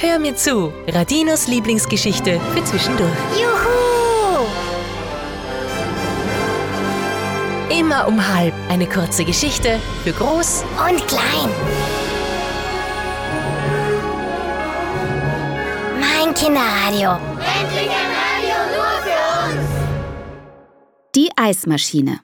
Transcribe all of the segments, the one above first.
Hör mir zu, Radinos Lieblingsgeschichte für zwischendurch. Juhu! Immer um 12:30 eine kurze Geschichte für Groß Und klein. Mein Kinderradio. Endlich ein Radio nur für uns! Die Eismaschine.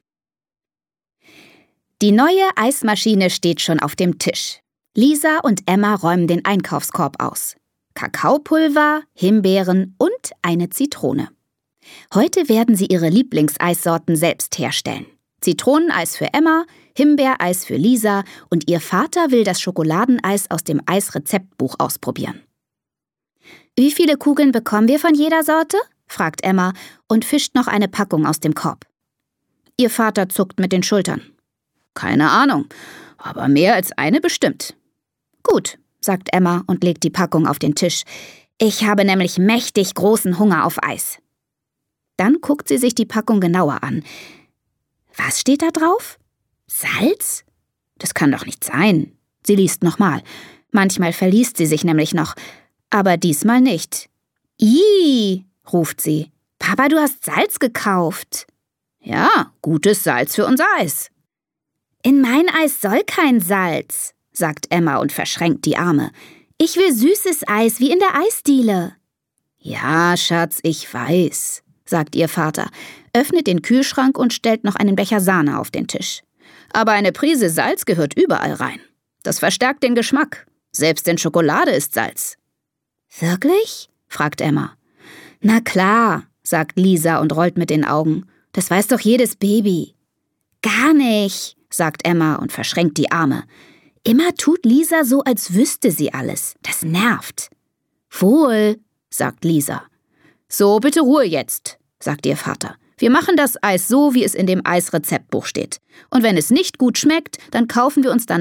Die neue Eismaschine steht schon auf dem Tisch. Lisa und Emma räumen den Einkaufskorb aus. Kakaopulver, Himbeeren und eine Zitrone. Heute werden sie ihre Lieblingseissorten selbst herstellen. Zitroneneis für Emma, Himbeereis für Lisa und ihr Vater will das Schokoladeneis aus dem Eisrezeptbuch ausprobieren. »Wie viele Kugeln bekommen wir von jeder Sorte?« fragt Emma und fischt noch eine Packung aus dem Korb. Ihr Vater zuckt mit den Schultern. »Keine Ahnung, aber mehr als eine bestimmt.« »Gut«, sagt Emma und legt die Packung auf den Tisch. »Ich habe nämlich mächtig großen Hunger auf Eis.« Dann guckt sie sich die Packung genauer an. Was steht da drauf? Salz? Das kann doch nicht sein. Sie liest nochmal. Manchmal verliest sie sich nämlich noch. Aber diesmal nicht. »Ih«, ruft sie. »Papa, du hast Salz gekauft.« »Ja, gutes Salz für unser Eis.« »In mein Eis soll kein Salz«, sagt Emma und verschränkt die Arme. »Ich will süßes Eis, wie in der Eisdiele.« »Ja, Schatz, ich weiß«, sagt ihr Vater, öffnet den Kühlschrank und stellt noch einen Becher Sahne auf den Tisch. »Aber eine Prise Salz gehört überall rein. Das verstärkt den Geschmack. Selbst in Schokolade ist Salz.« »Wirklich?«, fragt Emma. »Na klar«, sagt Lisa und rollt mit den Augen. »Das weiß doch jedes Baby.« »Gar nicht«, sagt Emma und verschränkt die Arme. Immer tut Lisa so, als wüsste sie alles. Das nervt. »Wohl«, sagt Lisa. »So, bitte Ruhe jetzt«, sagt ihr Vater. »Wir machen das Eis so, wie es in dem Eisrezeptbuch steht. Und wenn es nicht gut schmeckt, dann kaufen wir uns danach